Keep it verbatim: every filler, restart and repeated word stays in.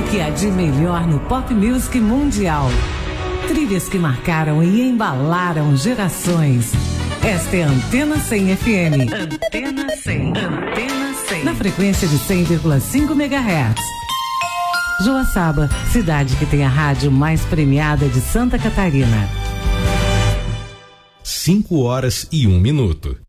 que há de melhor no pop music mundial. Trilhas que marcaram e embalaram gerações. Esta é a Antena cem F M. Antena cem. Antena cem. Na frequência de cem vírgula cinco megahertz. Joaçaba, cidade que tem a rádio mais premiada de Santa Catarina. Cinco horas e um minuto.